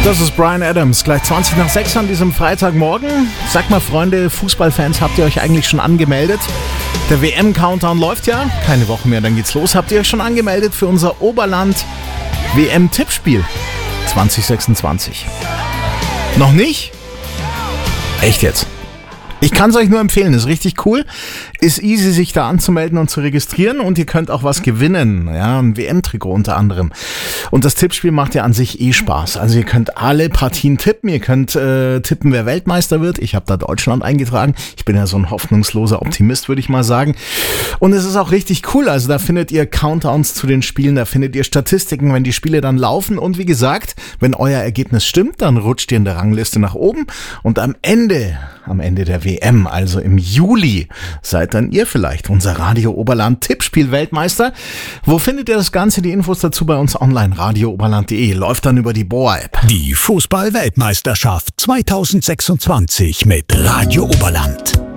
Das ist Bryan Adams, gleich 20 nach 6 an diesem Freitagmorgen. Sag mal, Freunde, Fußballfans, habt ihr euch eigentlich schon angemeldet? Der WM-Countdown läuft ja, keine Woche mehr, dann geht's los. Habt ihr euch schon angemeldet für unser Oberland-WM-Tippspiel 2026? Noch nicht? Echt jetzt? Ich kann es euch nur empfehlen, ist richtig cool. Ist easy, sich da anzumelden und zu registrieren und ihr könnt auch was gewinnen. Ja, ein WM-Trikot unter anderem. Und das Tippspiel macht ja an sich Spaß. Also ihr könnt alle Partien tippen. Ihr könnt tippen, wer Weltmeister wird. Ich habe da Deutschland eingetragen. Ich bin ja so ein hoffnungsloser Optimist, würde ich mal sagen. Und es ist auch richtig cool. Also da findet ihr Countdowns zu den Spielen, da findet ihr Statistiken, wenn die Spiele dann laufen. Und wie gesagt, wenn euer Ergebnis stimmt, dann rutscht ihr in der Rangliste nach oben. Und am Ende der WM, also im Juli, seid dann ihr vielleicht unser Radio Oberland Tippspiel Weltmeister. Wo findet ihr das Ganze? Die Infos dazu bei uns online, radiooberland.de. Läuft dann über die BOA-App. Die Fußball-Weltmeisterschaft 2026 mit Radio Oberland.